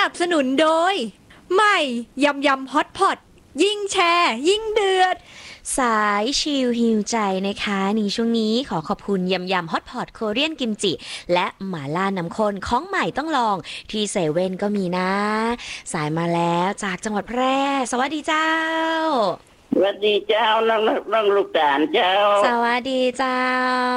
นับสนุนโดยใหม่ยำยำฮอตพอตยิ่งแชร์ยิ่งเดือดสายชิลฮิวใจนะคะในช่วงนี้ขอขอบคุณยำยำฮอตพอตโคเรียนกิมจิและหม่าล่าน้ำข้นของใหม่ต้องลองที่เซเว่นก็มีนะสายมาแล้วจากจังหวัดแพร่สวัสดีเจ้าสวัสดีเจ้าน้องลูกตาลเจ้าสวัสดีเจ้า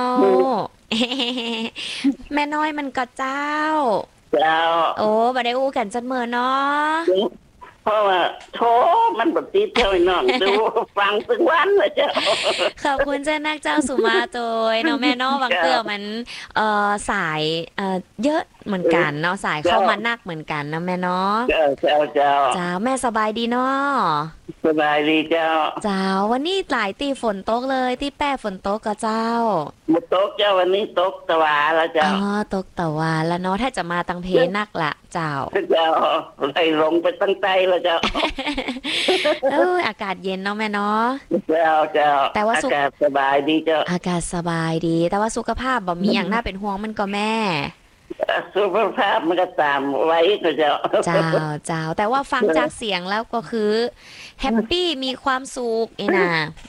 แม่น้อยมันก็เจ้าเจ้าโอ้บ่ได้อู้กันจันเมื่อเนาะเพราะว่าโทมันบติดเท่าน้องดูฟังทุกวันเลยเจ้าขอบคุณเจ้านักเจ้าสุมาโตยเนาะแม่เนาะบางเตือมันสายเยอะเหมือนกันเนาะสายเข้ามานักเหมือนกันนะแม่เนาะเจ้าแม่สบายดีเนาะสบายดีเจ้าวันนี้หลายตีฝนตกเลยที่แป้ฝนตกกับเจ้าบุตกเจ้าวันนี้ตกตะวาแล้วเจ้าตกตะวาแล้วเนาะถ้าจะมาตังเพนักละเจ้าไล่ลงไปตั้งใจแล้วเจ้าอากาศเย็นเนาะแม่เนาะเจ้าแต่ว่าอากาศสบายดีเจ้าอากาศสบายดีแต่ว่าสุขภาพบ่มีอย่างน่าเป็นห่วงมันก็แม่สุขภาพมันก็ตามไว้ก็เจ้าแต่ว่าฟังจากเสียงแล้วก็คือแฮปปี้มีความสุขนะ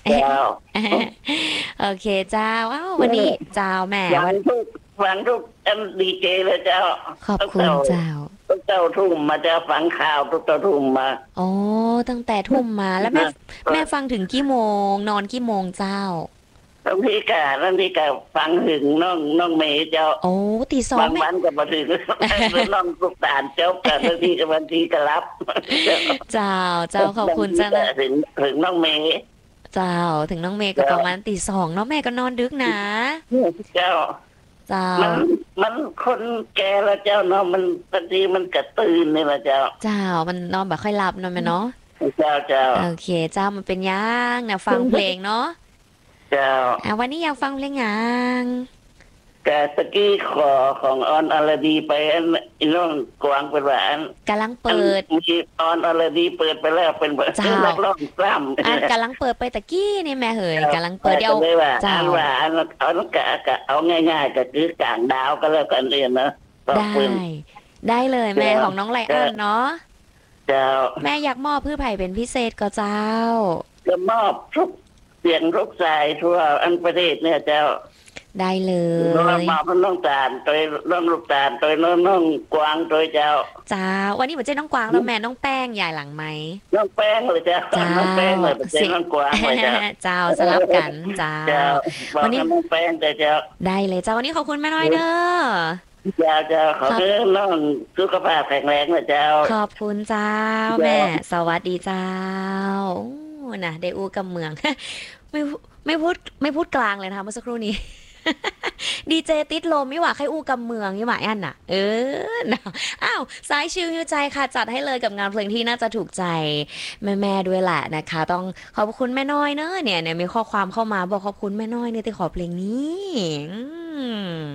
โอเคเจ้าวันนี้เจ้าแม่ฟังทุกดีเจเลยเจ้าขอบคุณเจ้าเจ้าทุ่มมาจะฟังข่าวทุกทุ่มมาโอ้ตั้งแต่ทุ่มมาแล้วแม่ฟังถึงกี่โมงนอนกี่โมงเจ้าบางทีก็ฟังถึงน้องเมย์เจ้าโอ้ตีสองบางวันก็มาถึงน้องสุกตานเจ้าแต่บางทีก็รับเจ้าขอบคุณเจ้านะถึงน้องเมย์เจ้าถึงน้องเมย์ก็ประมาณตีสองเนาะแม่ก็นอนดึกนะเจ้ามันคนแก่แล้วเจ้าเนาะมันบางทีมันกระตื่นนี่แหละเจ้ามันนอนแบบค่อยหลับนอนไหมเนาะเจ้าโอเคเจ้ามันเป็นยังนะฟังเพลงเนาะเจ้าวันนี้อยากฟังเพลงยังกะตะกี้ของออนอลดีไปน้องกวางเป็นว่ากำลังเปิดมีออนอลดีเปิดไปแล้วเป็นนักร้องกล้ำกำลังเปิดไปตะกี้นี่แม่เฮ้ยกำลังเปิดเดียวเจ้าว่าเอาง่ายๆก็คือกลางดาวก็แล้วกันเรียนนะได้เลยแม่ของน้องไลอ้อนเนาะเจ้าแม่อยากมอบเพื่อไผ่เป็นพิเศษก็เจ้าจะมอบทุกเสียงทุกสายทั่วอันประเทศเนี่ยเจ้าได้เลยมาเป็นน้องตาลตัวน้องลูกตาลตัวน้องกวางตัวเจ้าวันนี้เหมือนเจ้น้องกวางแล้วแม่น้องแป้งใหญ่หลังไหมน้องแป้งเลยเจ้าน้องแป้งเลยเป็นน้องกวางเลยเจ้าสลับกันเจ้าวันนี้น้องแป้งเจ้าได้เลยเจ้าวันนี้ขอบคุณแม่น้อยเด้อเจ้าขอให้น้องสุขภาพแข็งแรงนะเจ้าขอบคุณเจ้าแม่สวัสดีเจ้านะได้อูกับเมืองไม่พูดกลางเลยนะคะเมื่อสักครู่นี้ดีเจติดลมไม่ว่าใครอู้กำเมืองยี่หมายอันน่ะนะสายชิลฮิวใจค่ะจัดให้เลยกับงานเพลงที่น่าจะถูกใจแม่ด้วยแหละนะคะต้องขอบคุณแม่น้อยเนอะเนี่ยมีข้อความเข้ามาบอกขอบคุณแม่น้อยเนี่ยที่ขอเพลงนี้